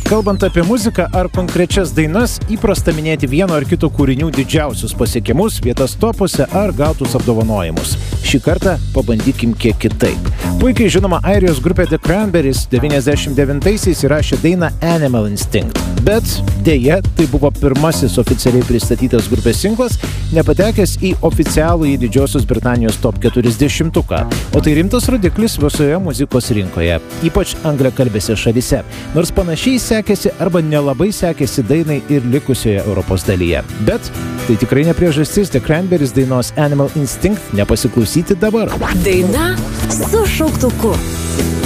Kalbant apie muziką ar konkrečias dainas, įprasta minėti vieno ar kito kūrinių didžiausius pasiekimus, vietas topuose ar gautus apdovanojimus. Šį kartą pabandykim kiek kitaip. Puikiai žinoma airijos grupė The Cranberries 99-aisiais įrašė dainą Animal Instinct. Bet dėja, tai buvo pirmasis oficialiai pristatytas grupės singlas, nepatekęs į oficialų į Didžiosios Britanijos top 40-uką. O tai rimtas rodiklis visoje muzikos rinkoje, ypač angliakalbėse šalyse. Nors panašiai sekėsi arba nelabai sekėsi dainai ir likusioje Europos dalyje. Bet tai tikrai ne priežastis The Cranberries dainos Animal Instinct nepasiklausyti dabar. Daina su šauktuku.